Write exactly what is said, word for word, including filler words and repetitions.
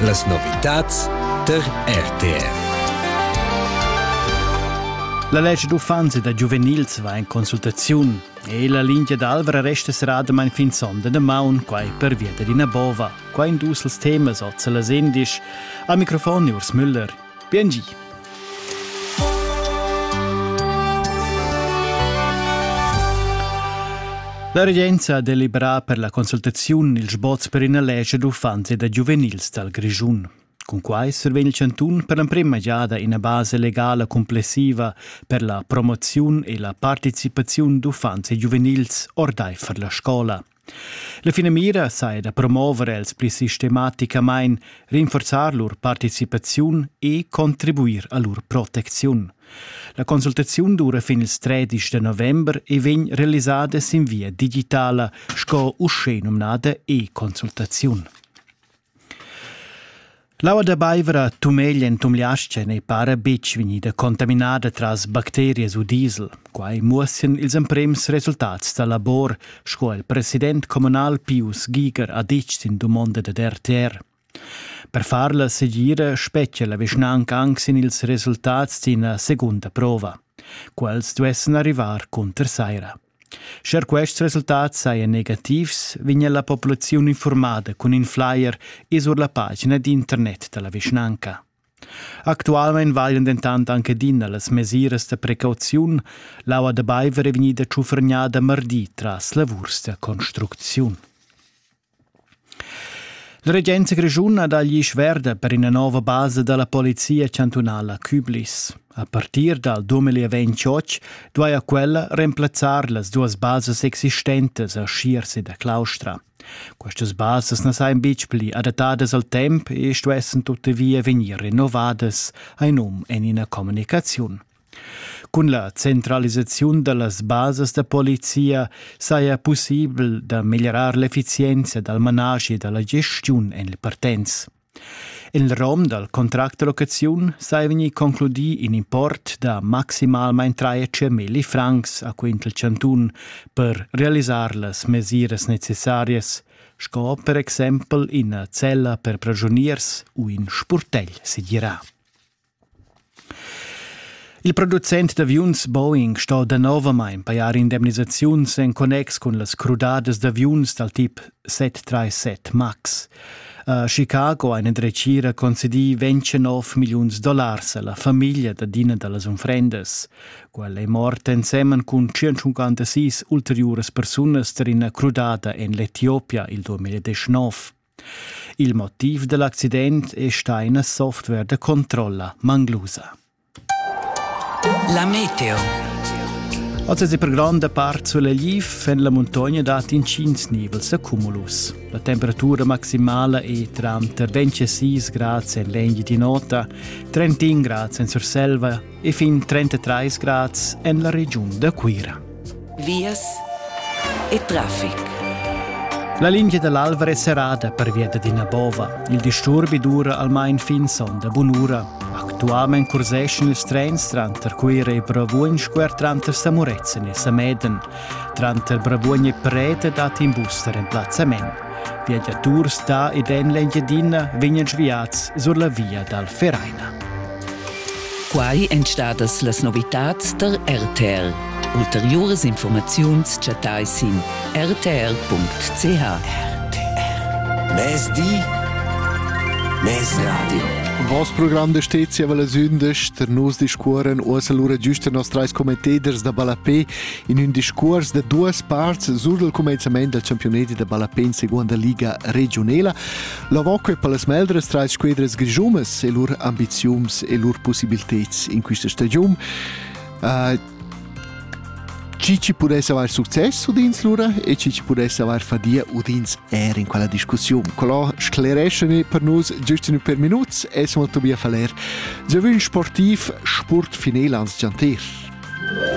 Las novitats der R T R. La legge d'uffants e da giuvenils va in consultazione e la linea d'Alvera resta serada mein fin sonda de maun quai per via di una bova, quai in dus els temas ozza las endisch. Al microfono Urs Müller. B N G. La regenza ha deliberato per la consultazione il sbozzo per una legge d'uffants e da giuvenils dal Grigiun. Con quai survegna il Cantun per la prima giada in una base legale complessiva per la promozione e la partecipazione d'uffants e giuvenils ordai per la scuola. La fine mira sai da promuovere els pli sistematicamente rinforzar lur partecipazione e contribuir a lur protezione. La consultazione dura fin il tredici de novembre e vegn realizzata in via digitale, sco usce nominata e-consultazione. L'aua da baivera tumeglia in tumgliasce nei para bec venida contaminata tras bacterie o diesel, quai muossien ils emprems resultats da labor, sco il president comunal Pius Giger ha dicht in domanda de R T R. Per farla seguire specchia la vischnanc anche in ils resultats d'ina seconda prova. Quels duessen arrivar conter saira. Scher questi risultati siano negativi, vigna la popolazione informata con un flyer e sulla pagina di internet della vicinanza. Attualmente vagliano intanto anche dinna le misure di precauzione, l'aua da baivere è venuta ciuffernata martedì tras lavori di costruzione. La Regenza Grigiun ha dagli sverda per una nuova base della Polizia Cantonale a Küblis. A partir dal duemilaventotto doveva quella reemplazzare le due bases esistenti a Schiers e da Claustra. Queste bases non sono più adattate al tempo e devono tuttavia venire rinnovate a nome e in comunicazione. Con la centralizzazione delle bases da polizia sia possibile da migliorare l'efficienza del managio e della gestione in le partenze. Il rom del contratto di locazione sia venuto concluso in import da maximalmente tredici mila francs a quintal cantun per realizzare le misure necessarie, sco per esempio in una cella per prigionieri o in sportell si dirà. Il producente d'avions Boeing sta da nuovo mai in pagare indemnizzazioni in connex con le crudades d'avions del tipo sette trentasette MAX. A Chicago ha una drecira concedì ventinove milioni di dollari alla famiglia da dina delle offrendes. Quella è morta insieme con centocinquantasei ulteriori persone per una crudata in Etiopia il duemiladiciannove. Il motivo dell'accidente è stata una software di controllo manglusa. La meteo. Oggi si per grande parte sulle Liv e la montagna dati in cinque nivels a cumulus. La temperatura maximale è tra ventisei gradi in legni di nota, trentuno gradi in Surselva e fin trentatré gradi in la regione da Quira. Vias e traffic. La linea dell'Alvera è serrata per via di Nabova. Il disturbo dura almeno fin sonda buon'ora. Attualmente cursescono i treni tra Quira e Bravugn, square tra Samurezzen e Sameden, tra Bravugn e Prete dati in bus per implazzamento. Viaggiatori da ed in Lengiadina vengono sviati sulla via dal Feraina. Quai entstadas las novitats der R T R. Ulteriores informaziuns chatai sin r t r punct c h. R T R. Mes di, mes radio. Vos program de stezia vala sündes, der nos discuoren osa lura giusta nos trais commentators da Balapé in un discurs de duas parts sur il començament del campioneti de Balapé in seconda liga regionela. La voce per las meldres trais squadres grigiumes e lur ambiziums e lur possibilitats in questa stagione. Uh, Ci ci potesse avere successo dins l'ora e ci ci potesse avere fadia o dins era in quella discussione. Quello scleresce per noi giusto per minuti e siamo molto bene a fare. Giovin sportiv sport finale ans gianter.